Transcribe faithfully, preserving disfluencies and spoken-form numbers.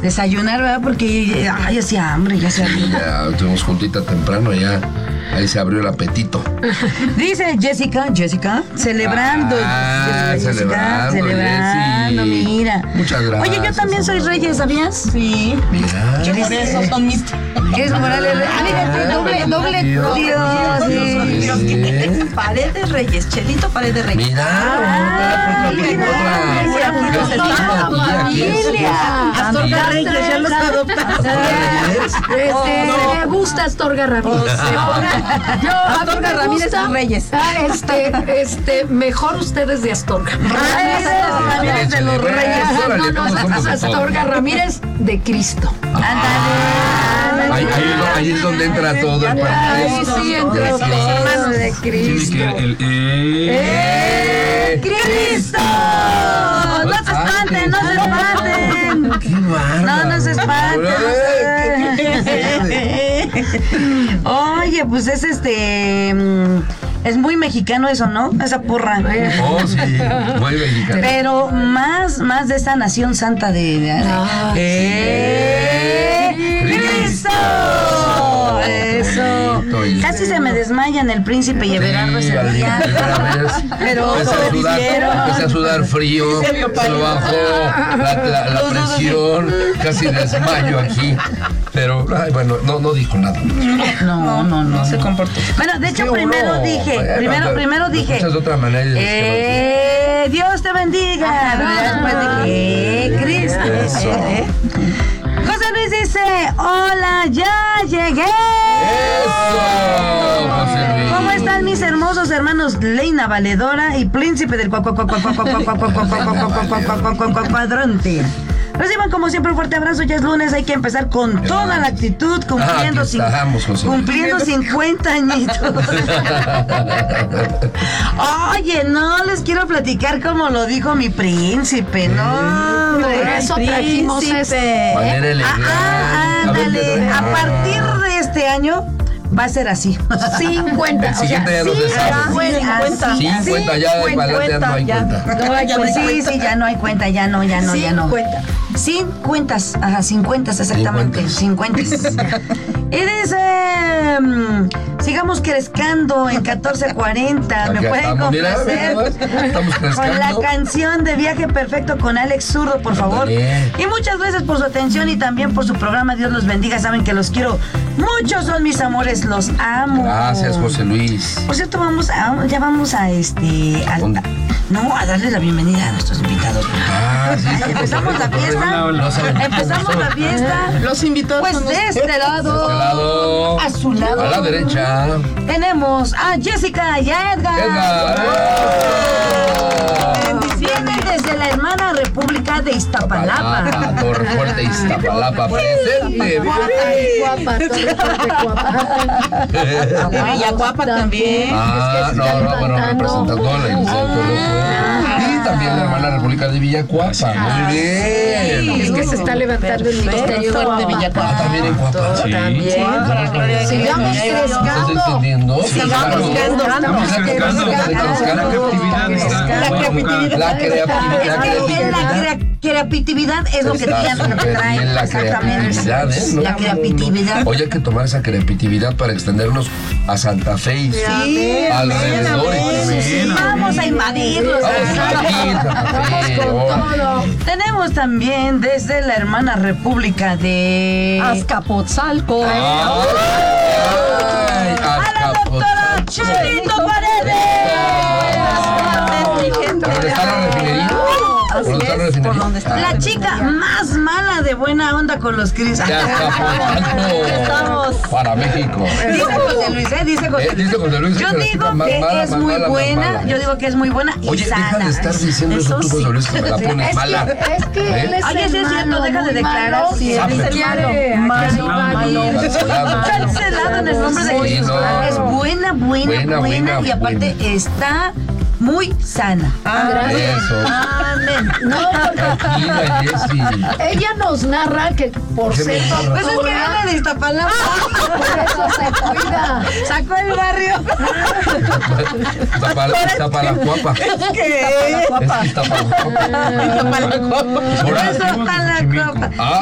desayunar, ¿verdad? Porque ay, hacía hambre, ya se Sí, ya tuvimos juntita temprano, ya ahí se abrió el apetito. Dice Jessica, Jessica, celebrando. Ah, Jessica, celebrando, celebrando, Jessy. mira. Muchas gracias. Oye, yo también soy Reyes, ¿sabías? Sí. Mira. Por eso son mis... ¿Quieres Morales? Ah, mira, doble, doble. Dios, Dios, Dios, sí. sí. Paredes Reyes, Chelito Paredes Reyes. Mira, Ah, otra, mira. otra, otra. Familia. Astorga Reyes, ya los adoptaron. Este, me gusta Astorga Ramírez. Yo, a mí Astorga me Ramírez gusta, y Reyes. ah, Este, este, mejor ustedes de Astorga. Ramírez de los Reyes. Órale, No, ¿cómo no, somos de Astorga todo? Ramírez de Cristo. Ándale. Ahí, ahí, ahí es donde entra todo el Ay, partido. sí, entre Ya los sí. hermanos de Tiene Cristo. que el eh. ¡Eh! ¡Cristo! ¡No se espanten, no se espanten! Qué bárbaro. No, no se espanten. Oye, pues es este... mm, es muy mexicano eso, ¿no? Esa porra. Oh, sí, muy mexicano. Pero más, más de esta nación santa de... de- Ah, ¡Eh! ¡Cristo! Eso. Cristo. Casi se me desmayan el príncipe y Everardo ese al- día. Pero empecé a sudar, hicieron. empecé a sudar frío, se bajó la, la, la presión, casi desmayo aquí. Pero, ay, bueno, no, no dijo nada. No, no, no. No se comportó. Bueno, de hecho, Sí, primero uno, dije, bueno, primero, te- primero te dije. escuchas de otra manera y dices Eh, Dios te bendiga. Después dije, eh, Cristo. Eso. Eh, José Luis dice, hola, ya llegué. ¡Eso, José Luis! ¿Cómo están mis hermosos hermanos Leina Valedora y Príncipe del Cuadrante? Reciban como siempre un fuerte abrazo, ya es lunes, hay que empezar con toda la actitud, cumpliendo, Ah, aquí estamos, José Luis. cumpliendo cincuenta añitos. Oye, no les quiero platicar como lo dijo mi príncipe, no. Por hombre. eso trajimos este. Manera elegante. Ah, A ver, ándale, a ah. partir de este año va a ser así. cincuenta. El siguiente ya no se sabe. cincuenta. cincuenta, ya de adelante no hay cuenta. No, ya no sí, sí, ya no hay cuenta, ya no, ya no, ya no. cincuenta. cincuenta, ajá, cincuenta exactamente, cincuenta. Y dice, mm, sigamos crezcando en catorce cuarenta, me Aquí pueden estamos, mira, complacer estamos con la crezcando. canción de Viaje Perfecto con Alex Zurdo, por favor. Ándale. Y muchas gracias por su atención y también por su programa, Dios los bendiga, saben que los quiero, muchos son mis amores, los amo. Gracias, José Luis. Por cierto, vamos a, ya vamos a este, a- ¿Dónde? no, a darle la bienvenida a nuestros invitados. Ah, sí, sí, Empezamos la fiesta. Hola, hola. Empezamos la fiesta. Los invitados Pues son los- de este lado. De este lado. A su lado. A la derecha. Tenemos a Jessica y a Edgar. Edgar. Vienen desde la hermana República de Iztapalapa. Ah, Torre Fuerte, Iztapalapa, presente. Ay, guapa, Torre Fuerte, guapa. de Villacuapa también. Ah, Es que no, están no, bueno, cantando. representando a la iglesia de Torre Fuerte. Y también la hermana República de Villacuapa. Muy bien. Es que se está levantando el ministerio Perfecto. de De Ah, Villacuapa. también en Cuapa. Sí. También. Para la gloria de Dios. Sigamos ¿Estás crezcando. entendiendo? Sigamos crezcando. Estamos crezcando. La La creatividad está. La creatividad. La creatividad. Es que la crea- creatividad es lo que Está tiene, lo que súper trae. bien la Exactamente. creatividad, ¿eh? ¿No? La creatividad. Hoy hay que tomar esa creatividad para extendernos a Santa Fe y Sí, alrededor. Amén. Vamos a invadirlos. Vamos aquí, Santa Fe. órale. Tenemos también desde la hermana República de Azcapotzalco. Ay, a la doctora Azcapotzalco. Chelito Paredes. ¿Dónde está la refinería? Así ¿Dónde está la es, refinería? por donde está. La chica más mala de buena onda con los cris. De Azcapotzalco. Estamos. Para México. Dice José Luis, ¿eh? Dice José Eh, Luis. dice José Luis Yo que la digo chica más que mala, es más muy mala, más buena. mala. Yo digo que es muy buena y Oye, deja sana. de estar diciendo eso Eso tú, sí. José Luis, que me la pones Es mala. que, es que ¿Eh? él es Oye, el sí es cierto, malo, deja de muy declarar. malo, Sí, Ah, él es pero- el malo, Malo, malo. Cancelado. Cancelado en el nombre de Sí, Jesús. no. Es buena, buena, Buena, buena, buena, y aparte buena. está muy sana. Eso. Amén. No, porque Tranquila, Jessy. ella nos narra que por ¿Qué ser me narra? Pues es que doctora, viene de Iztapalapa. por eso se cuida. Sacó el barrio. Iztapala- Iztapalacuapa. Es ¿Qué? que Iztapalacuapa. Iztapalacuapa. Ahora- Eso está la copa. Ah,